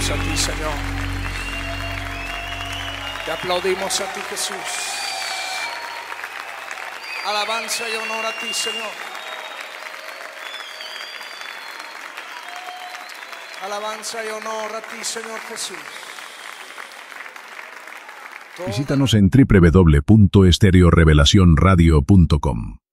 aplaudimos a ti, Señor. Te aplaudimos a ti, Jesús. Alabanza y honor a ti, Señor. Alabanza y honor a ti, Señor Jesús. Visítanos en www.estereorevelacionradio.com.